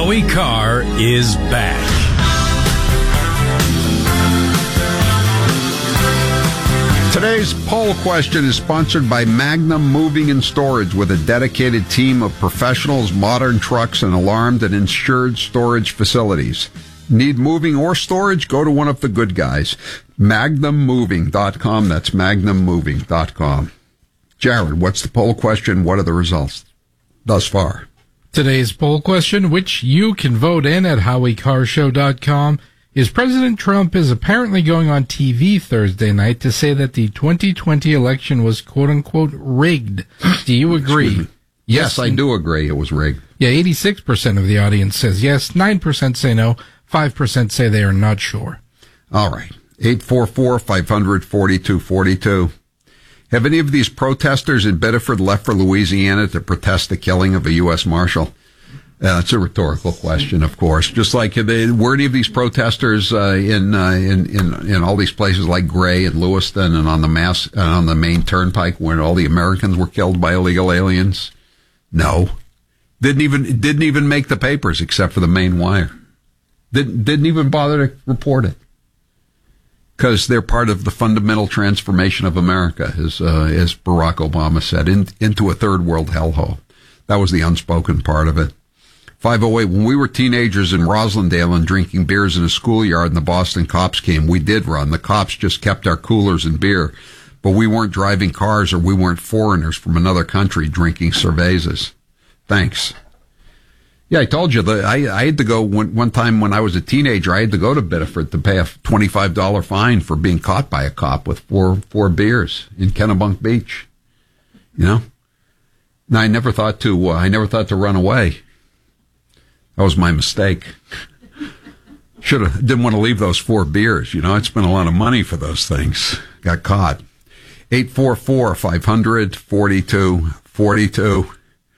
Howie Carr is back. Today's poll question is sponsored by Magnum Moving and Storage, with a dedicated team of professionals, modern trucks, and alarmed and insured storage facilities. Need moving or storage? Go to one of the good guys. MagnumMoving.com. That's MagnumMoving.com. Jared, what's the poll question? What are the results thus far? Today's poll question, which you can vote in at HowieCarrShow.com, is President Trump is apparently going on TV Thursday night to say that the 2020 election was quote-unquote rigged. Do you agree? Yes, I do agree it was rigged. Yeah, 86% of the audience says yes, 9% say no, 5% say they are not sure. All right. 844-500-4242. Have any of these protesters in Biddeford left for Louisiana to protest the killing of a U.S. Marshal? It's a rhetorical question, of course. Just like were any of these protesters in all these places like Gray and Lewiston and on the main turnpike when all the Americans were killed by illegal aliens? No, didn't even make the papers except for the main wire. Didn't even bother to report it because they're part of the fundamental transformation of America, as Barack Obama said, into a third world hellhole. That was the unspoken part of it. 508, when we were teenagers in Roslindale and drinking beers in a schoolyard and the Boston cops came, we did run. The cops just kept our coolers and beer, but we weren't driving cars or we weren't foreigners from another country drinking cervezas. Thanks. Yeah, I told you that I had to go one time when I was a teenager. I had to go to Biddeford to pay a $25 fine for being caught by a cop with four beers in Kennebunk Beach. You know, now I never thought to run away. That was my mistake. Didn't want to leave those 4 beers. You know, I'd spent a lot of money for those things. Got caught. 844-500-4242.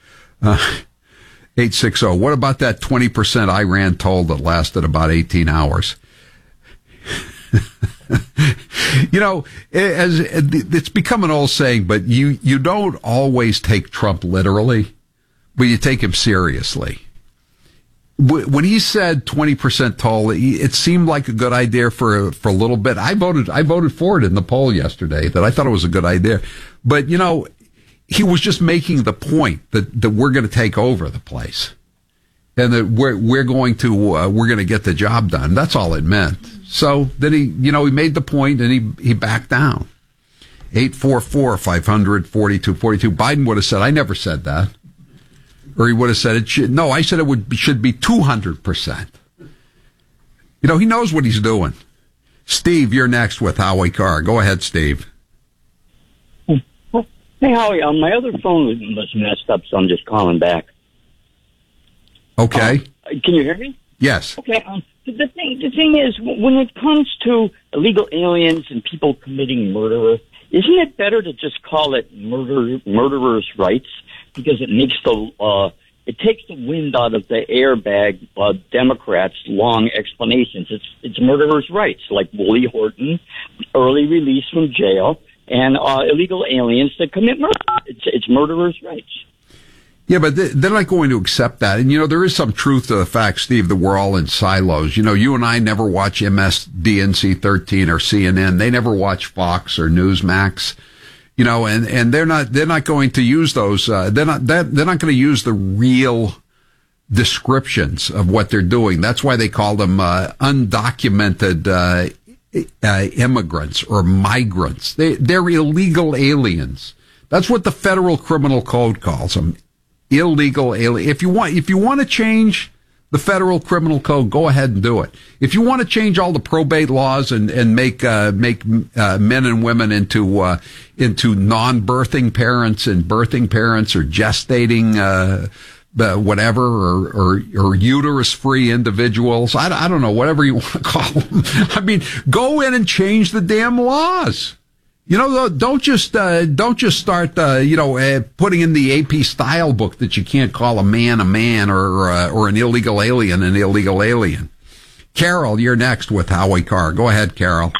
860. What about that 20% Iran toll that lasted about 18 hours? You know, it's become an old saying, but you don't always take Trump literally, but you take him seriously. When he said 20% toll, it seemed like a good idea for a little bit. I voted for it in the poll yesterday, that I thought it was a good idea. But, you know, he was just making the point that we're going to take over the place and that we're going to get the job done. That's all it meant. So then he made the point and he backed down. 844-500-4242. Biden would have said, I never said that. Or he would have said I said it should be 200%. You know, he knows what he's doing. Steve, you're next with Howie Carr. Go ahead, Steve. Hey, Howie, my other phone was messed up, so I'm just calling back. Okay. Can you hear me? Yes. Okay. The thing is, when it comes to illegal aliens and people committing murder, isn't it better to just call it murderers' rights? Because it makes it takes the wind out of the airbag of Democrats' long explanations. It's murderers' rights, like Willie Horton, early release from jail, and illegal aliens that commit murder. It's murderers' rights. Yeah, but they're not going to accept that. And, you know, there is some truth to the fact, Steve, that we're all in silos. You know, you and I never watch MSDNC 13 or CNN. They never watch Fox or Newsmax. You know, and they're not going to use those. They're not going to use the real descriptions of what they're doing. That's why they call them undocumented immigrants or migrants. They're illegal aliens. That's what the Federal Criminal Code calls them. Illegal alien. If you want to change the Federal Criminal Code, go ahead and do it. If you want to change all the probate laws and make men and women into non-birthing parents and birthing parents or gestating whatever or uterus-free individuals, I don't know, whatever you want to call them. I mean, go in and change the damn laws. You know, don't just start putting in the AP style book that you can't call a man or an illegal alien an illegal alien. Carol, you're next with Howie Carr. Go ahead, Carol.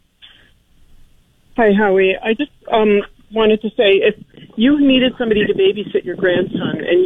Hi, Howie. I just wanted to say, if you needed somebody to babysit your grandson and